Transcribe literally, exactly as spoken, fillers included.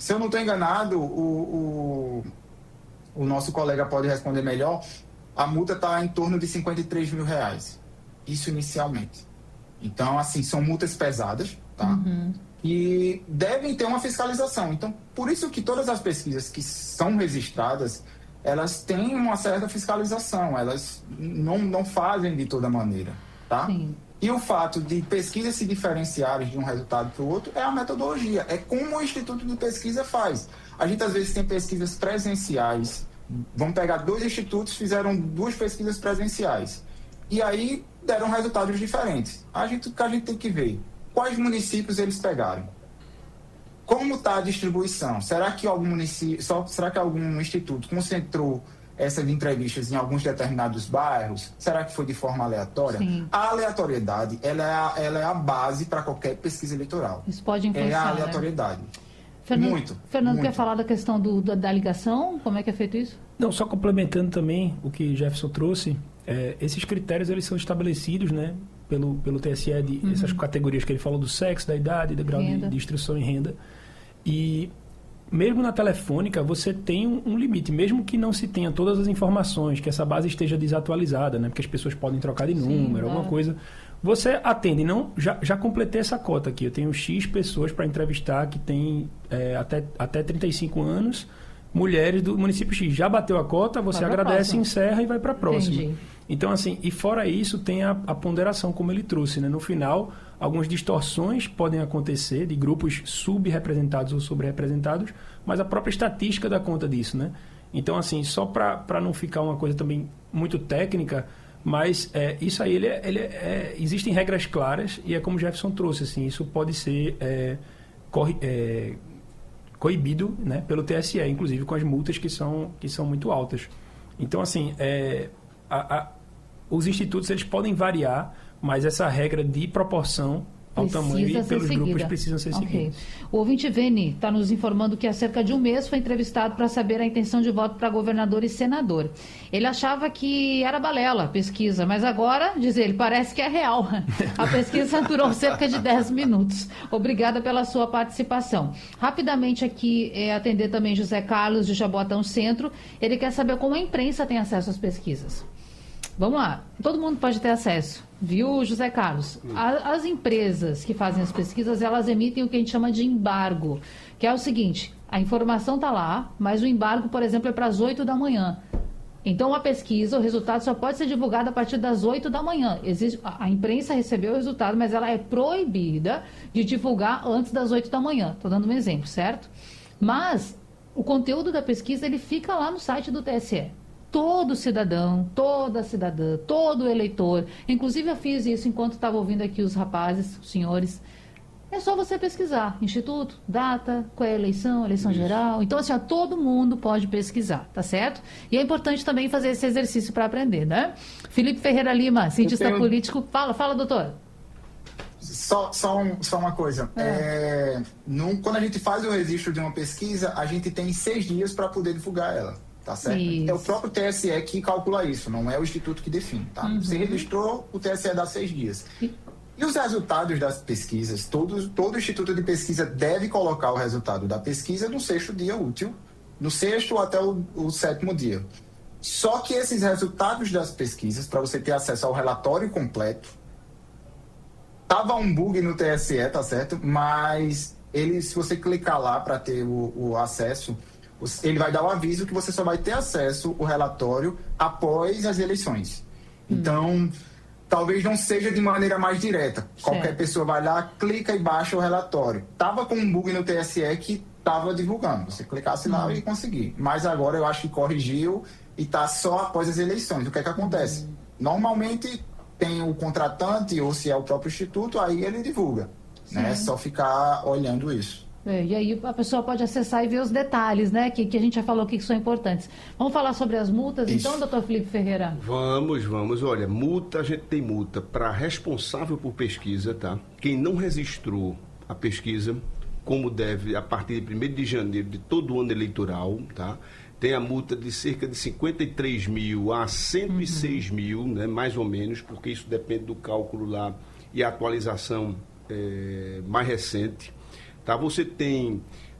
se eu não estou enganado, o, o, o nosso colega pode responder melhor, a multa está em torno de cinquenta e três mil reais. Isso inicialmente. Então, assim, são multas pesadas, tá? Uhum. E devem ter uma fiscalização. Então, por isso que todas as pesquisas que são registradas, elas têm uma certa fiscalização, elas não, não fazem de toda maneira, tá? Sim. E o fato de pesquisas se diferenciarem de um resultado para o outro é a metodologia, é como o Instituto de Pesquisa faz. A gente, às vezes, tem pesquisas presenciais. Vamos pegar dois institutos, fizeram duas pesquisas presenciais. E aí deram resultados diferentes. A gente, o que a gente tem que ver, quais municípios eles pegaram? Como está a distribuição? Será que algum município, só, será que algum instituto concentrou essas entrevistas em alguns determinados bairros? Será que foi de forma aleatória? Sim. A aleatoriedade, ela é a, ela é a base para qualquer pesquisa eleitoral. Isso pode influenciar, É a né? aleatoriedade. Fernando, Muito. Fernando muito. quer falar da questão do, da, da ligação? Como é que é feito isso? Não, só complementando também o que Jefferson trouxe, é, esses critérios eles são estabelecidos, né, pelo, pelo T S E, de, Uhum. essas categorias que ele falou do sexo, da idade, do grau de, de instrução e renda. E mesmo na telefônica, você tem um, um limite, mesmo que não se tenha todas as informações, que essa base esteja desatualizada, né, porque as pessoas podem trocar de número, Sim, alguma é. coisa. Você atende, não, já, já completei essa cota aqui, eu tenho X pessoas para entrevistar que tem é, até, até trinta e cinco anos, mulheres do município X. Já bateu a cota, você Vai pra agradece, próxima. encerra e vai para a próxima. Entendi. Então, assim, e fora isso, tem a, a ponderação, como ele trouxe, né? No final, algumas distorções podem acontecer de grupos subrepresentados ou sobre-representados, mas a própria estatística dá conta disso, né? Então, assim, só para não ficar uma coisa também muito técnica, mas é, isso aí, ele, é, ele é, é, existem regras claras e é como o Jefferson trouxe, assim, isso pode ser é, corri, é, coibido, né, pelo T S E, inclusive com as multas que são, que são muito altas. Então, assim, é, a, a, os institutos eles podem variar, mas essa regra de proporção ao Precisa tamanho e ser pelos seguida. grupos precisam ser Ok. seguidos. O ouvinte Vene está nos informando que há cerca de um mês foi entrevistado para saber a intenção de voto para governador e senador. Ele achava que era balela a pesquisa, mas agora, diz ele, parece que é real. A pesquisa durou cerca de dez minutos. Obrigada pela sua participação. Rapidamente aqui, é, atender também José Carlos de Jaboatão Centro. Ele quer saber como a imprensa tem acesso às pesquisas. Vamos lá, todo mundo pode ter acesso, viu, José Carlos? A, as empresas que fazem as pesquisas, elas emitem o que a gente chama de embargo, que é o seguinte, a informação está lá, mas o embargo, por exemplo, é para as oito da manhã. Então, a pesquisa, o resultado só pode ser divulgado a partir das oito da manhã. Existe, a, a imprensa recebeu o resultado, mas ela é proibida de divulgar antes das oito da manhã. Estou dando um exemplo, certo? Mas o conteúdo da pesquisa, ele fica lá no site do T S E. Todo cidadão, toda cidadã, todo eleitor, inclusive eu fiz isso enquanto estava ouvindo aqui os rapazes, os senhores, é só você pesquisar, instituto, data, qual é a eleição, eleição isso. geral, então assim, ó, todo mundo pode pesquisar, tá certo? E é importante também fazer esse exercício para aprender, né? Felipe Ferreira Lima, cientista tenho... político, fala, fala doutor. Só, só, um, só uma coisa, é. É, num, quando a gente faz o registro de uma pesquisa, a gente tem seis dias para poder divulgar ela. Tá certo? Isso. É o próprio T S E que calcula isso, não é o Instituto que define, tá? Uhum. Você registrou, o T S E dá seis dias. E, e os resultados das pesquisas, todo, todo instituto de pesquisa deve colocar o resultado da pesquisa no sexto dia útil, no sexto até o, o sétimo dia. Só que esses resultados das pesquisas, para você ter acesso ao relatório completo, tava um bug no T S E, tá certo? Mas ele, se você clicar lá para ter o, o acesso, ele vai dar o aviso que você só vai ter acesso ao relatório após as eleições. Hum. Então, talvez não seja de maneira mais direta. Certo. Qualquer pessoa vai lá, clica e baixa o relatório. Tava com um bug no T S E que estava divulgando. Você clicasse hum. lá e conseguir. Mas agora eu acho que corrigiu e está só após as eleições. O que é que acontece? Hum. Normalmente tem o contratante ou se é o próprio instituto, aí ele divulga. Né? É só ficar olhando isso. É, e aí a pessoa pode acessar e ver os detalhes, né? Que, que a gente já falou que são importantes. Vamos falar sobre as multas, Isso. então, doutor Felipe Ferreira? Vamos, vamos. Olha, multa, a gente tem multa para responsável por pesquisa, tá? Quem não registrou a pesquisa, como deve, a partir de primeiro de janeiro de todo o ano eleitoral, tá? Tem a multa de cerca de cinquenta e três mil a cento e seis uhum. mil, né? Mais ou menos, porque isso depende do cálculo lá e a atualização é, mais recente. Tá, você tem